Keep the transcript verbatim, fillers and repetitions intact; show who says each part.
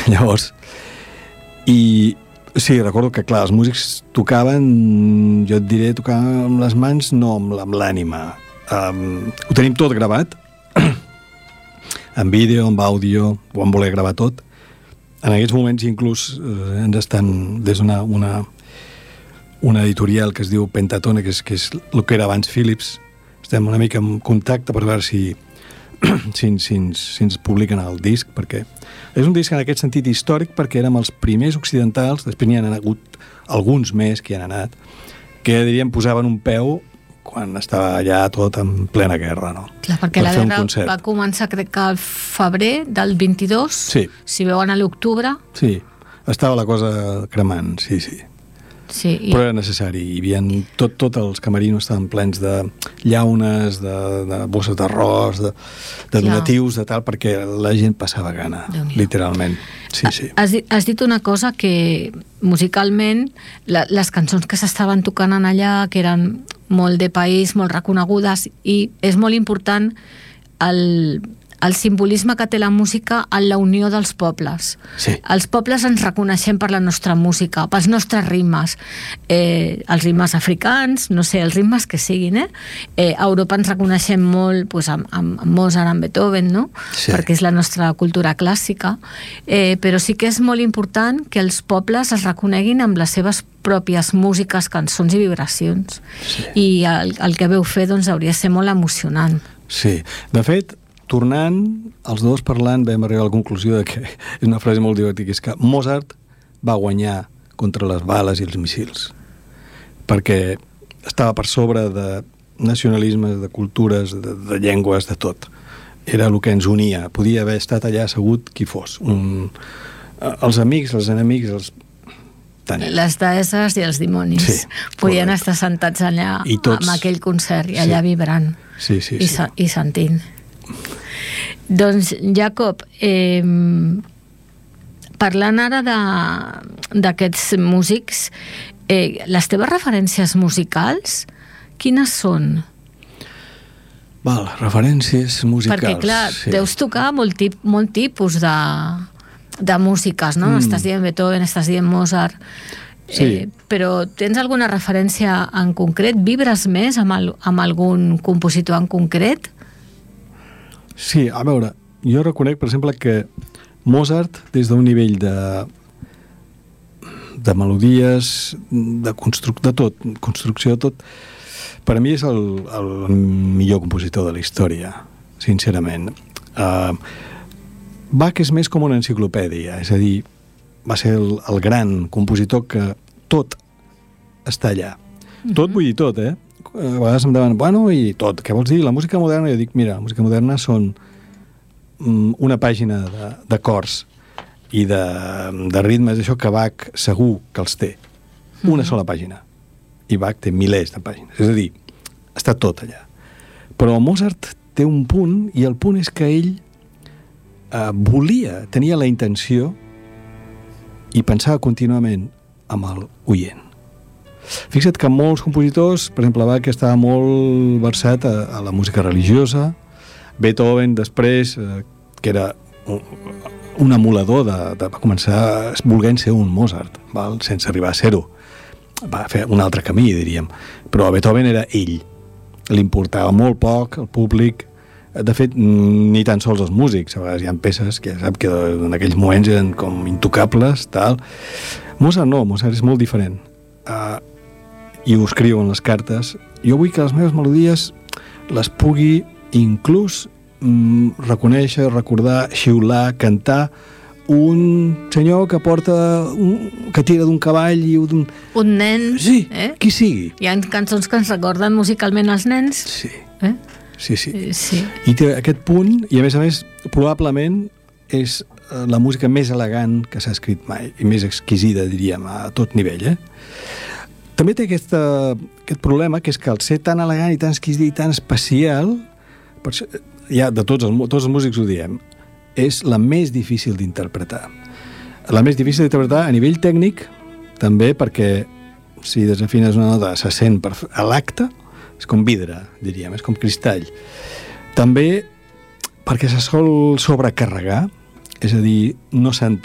Speaker 1: Llavors, i sí, recordo que, clar, els músics tocaven, jo et diré, tocaven amb les mans, no amb l'ànima. Um, ho tenim tot gravat, en vídeo, en àudio, ho vam voler gravar tot. En aquests moments inclús eh, ens estan, des d'una una, una editorial que es diu Pentatone, que és, que és el que era abans Philips, estem una mica en contacte per veure si, si, si, ens, si ens publiquen el disc, perquè és un disc en aquest sentit històric, perquè érem els primers occidentals, després n'hi han hagut alguns més que hi han anat, que diríem posaven un peu quan estava allà tot en plena guerra, no?
Speaker 2: Clar, perquè per la guerra va començar, crec que al febrer del vint-i-dos, sí. Si veuen a l'octubre...
Speaker 1: Sí, estava la cosa cremant, sí, sí.
Speaker 2: Sí, i...
Speaker 1: Però era necessari, hi havia tot, tot els camerinos estaven plens de llaunes, de, de bosses d'arròs, de, de donatius, de tal, perquè la gent passava gana, literalment. Sí, sí.
Speaker 2: Has dit, has dit una cosa que musicalment la, les cançons que s'estaven tocant en allà, que eren molt de país, molt reconegudes, i és molt important el, el simbolisme que té la música en la unió dels pobles.
Speaker 1: Sí.
Speaker 2: Els pobles ens reconeixem per la nostra música, pels nostres ritmes, eh, els ritmes africans, no sé, els ritmes que siguin, eh? eh a Europa ens reconeixem molt pues, amb, amb Mozart, amb Beethoven, no?
Speaker 1: Sí.
Speaker 2: Perquè és la nostra cultura clàssica, eh, però sí que és molt important que els pobles es reconeguin amb les seves pròpies músiques, cançons i vibracions.
Speaker 1: Sí.
Speaker 2: I el, el que veu fer doncs, hauria de ser molt emocionant.
Speaker 1: Sí, de fet, tornant, els dos parlant, vam arribar a la conclusió de que és una frase molt divertida, és que Mozart va guanyar contra les bales i els missils, perquè estava per sobre de nacionalismes, de cultures, de, de llengües, de tot. Era el que ens unia. Podia haver estat allà assegut qui fos. Un, els amics, els enemics, els... Tant.
Speaker 2: Les deesses i els dimonis
Speaker 1: sí,
Speaker 2: podien
Speaker 1: correcte.
Speaker 2: Estar sentats allà
Speaker 1: tots...
Speaker 2: amb aquell concert i allà
Speaker 1: sí.
Speaker 2: vibrant
Speaker 1: sí, sí,
Speaker 2: i,
Speaker 1: sí.
Speaker 2: i sentint. Doncs, Jacob, eh, parlant ara d'aquests músics, eh, les teves referències musicals, quines són?
Speaker 1: Val, referències musicals.
Speaker 2: Perquè, clar,
Speaker 1: sí.
Speaker 2: deus tocar molt, tip, molt tipus de, de músiques, no? Mm. Estàs dient Beethoven, estàs dient Mozart...
Speaker 1: Sí.
Speaker 2: Eh, però tens alguna referència en concret? Vibres més amb, el, amb algun compositor en concret?
Speaker 1: Sí, a veure, jo reconec, per exemple, que Mozart, des d'un nivell de de melodies, de, construc, de tot, construcció de tot, per a mi és el, el millor compositor de la història, sincerament. Uh, Bach és més com una enciclopèdia, és a dir, va ser el, el gran compositor que tot està allà. Mm-hmm. Tot vull dir tot, eh? A vegades em deuen, bueno, i tot, què vols dir? La música moderna, jo dic, mira, la música moderna són mm, una pàgina d'acords i de, de ritmes, això que Bach segur que els té. Mm-hmm. Una sola pàgina. I Bach té milers de pàgines. És a dir, està tot allà. Però Mozart té un punt, i el punt és que ell eh, volia, tenia la intenció i pensava contínuament amb el oient. Fixa't que molts compositors, per exemple, Bach estava molt versat a, a la música religiosa, Beethoven després, eh, que era un, un emulador de, de, va començar volent ser un Mozart, val? Sense arribar a ser-ho. Va fer un altre camí, diríem. Però Beethoven era ell. Li importava molt poc el públic. De fet, ni tan sols els músics. A vegades hi ha peces que ja sap que en aquells moments eren com intocables, tal. Mozart no, Mozart és molt diferent. Uh, I ho escriu en les cartes. Jo vull que les meves melodies les pugui inclús mm, reconèixer, recordar, xiular, cantar un senyor que porta un, que tira d'un cavall i d'un...
Speaker 2: Un nen.
Speaker 1: Sí,
Speaker 2: eh?
Speaker 1: Qui sigui.
Speaker 2: Hi ha cançons que ens recorden musicalment als nens.
Speaker 1: Sí.
Speaker 2: Eh?
Speaker 1: Sí, sí.
Speaker 2: sí.
Speaker 1: I té aquest punt, i a més a més, probablement és la música més elegant que s'ha escrit mai, i més exquisida, diríem, a tot nivell, eh? També té aquesta, aquest problema, que és que al ser tan elegant i tan exquisit i tan especial, per això, ja de tots els, tots els músics ho diem, és la més difícil d'interpretar. La més difícil d'interpretar a nivell tècnic, també perquè si desafines una nota se sent per, a l'acte, és com vidre, diríem, és com cristall. També perquè se sol sobrecarregar, és a dir, no s'entén